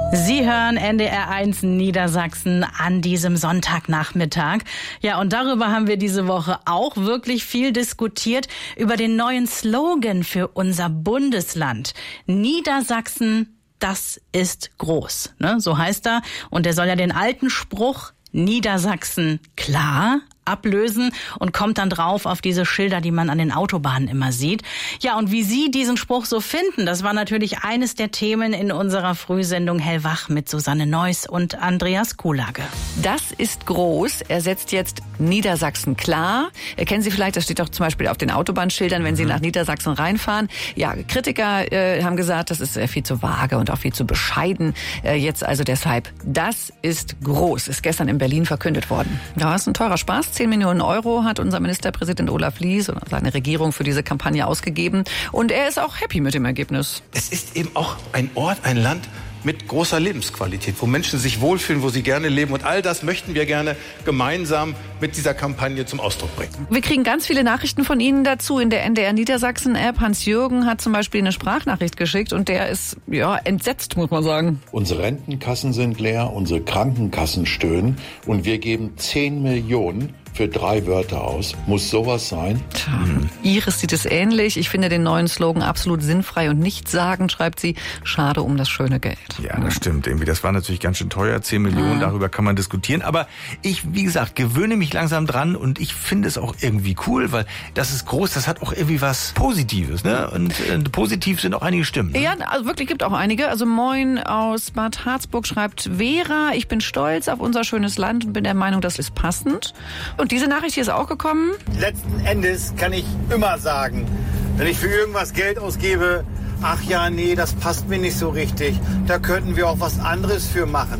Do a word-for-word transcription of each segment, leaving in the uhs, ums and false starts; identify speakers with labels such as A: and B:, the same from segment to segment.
A: Sie hören N D R eins Niedersachsen an diesem Sonntagnachmittag. Ja, und darüber haben wir diese Woche auch wirklich viel diskutiert, über den neuen Slogan für unser Bundesland. Niedersachsen, das ist groß, ne? So heißt er. Und der soll ja den alten Spruch Niedersachsen klar ablösen und kommt dann drauf auf diese Schilder, die man an den Autobahnen immer sieht. Ja, und wie Sie diesen Spruch so finden, das war natürlich eines der Themen in unserer Frühsendung Hellwach mit Susanne Neuss und Andreas Kuhlage.
B: Das ist groß. Er setzt jetzt Niedersachsen klar. Kennen Sie vielleicht, das steht auch zum Beispiel auf den Autobahnschildern, wenn Sie nach Niedersachsen reinfahren. Ja, Kritiker äh, haben gesagt, das ist äh, viel zu vage und auch viel zu bescheiden. Äh, jetzt also deshalb, das ist groß. Ist gestern in Berlin verkündet worden. Ja, ist ein teurer Spaß. zehn Millionen Euro hat unser Ministerpräsident Olaf Lies und seine Regierung für diese Kampagne ausgegeben. Und er ist auch happy mit dem Ergebnis.
C: Es ist eben auch ein Ort, ein Land mit großer Lebensqualität, wo Menschen sich wohlfühlen, wo sie gerne leben. Und all das möchten wir gerne gemeinsam mit dieser Kampagne zum Ausdruck bringen.
B: Wir kriegen ganz viele Nachrichten von Ihnen dazu in der N D R Niedersachsen-App. Hans-Jürgen hat zum Beispiel eine Sprachnachricht geschickt und der ist ja entsetzt, muss man sagen.
D: Unsere Rentenkassen sind leer, unsere Krankenkassen stöhnen und wir geben zehn Millionen für drei Wörter aus. Muss sowas sein?
B: Tja, Iris sieht es ähnlich. Ich finde den neuen Slogan absolut sinnfrei und nichtssagend, schreibt sie. Schade um das schöne Geld.
E: Ja, das stimmt. Irgendwie, das war natürlich ganz schön teuer. zehn Millionen, ah. darüber kann man diskutieren. Aber ich, wie gesagt, gewöhne mich langsam dran und ich finde es auch irgendwie cool, weil das ist groß, das hat auch irgendwie was Positives, ne? Und äh, positiv sind auch einige Stimmen. Ne?
B: Ja, also wirklich gibt auch einige. Also Moin aus Bad Harzburg schreibt Vera, ich bin stolz auf unser schönes Land und bin der Meinung, das ist passend. Und diese Nachricht hier ist auch gekommen.
F: Letzten Endes kann ich immer sagen, wenn ich für irgendwas Geld ausgebe, ach ja, nee, das passt mir nicht so richtig, da könnten wir auch was anderes für machen.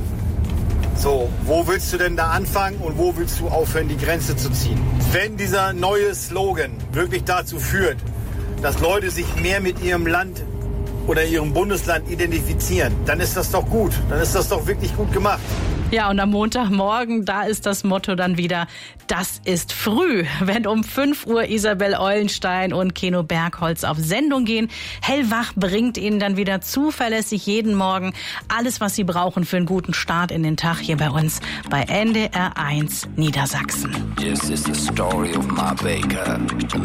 F: So, wo willst du denn da anfangen und wo willst du aufhören, die Grenze zu ziehen? Wenn dieser neue Slogan wirklich dazu führt, dass Leute sich mehr mit ihrem Land oder ihrem Bundesland identifizieren, dann ist das doch gut, dann ist das doch wirklich gut gemacht.
A: Ja, und am Montagmorgen, da ist das Motto dann wieder, das ist früh, wenn um fünf Uhr Isabel Eulenstein und Keno Bergholz auf Sendung gehen. Hellwach bringt Ihnen dann wieder zuverlässig jeden Morgen alles, was Sie brauchen für einen guten Start in den Tag hier bei uns bei N D R eins Niedersachsen.
G: This is the story of my baker.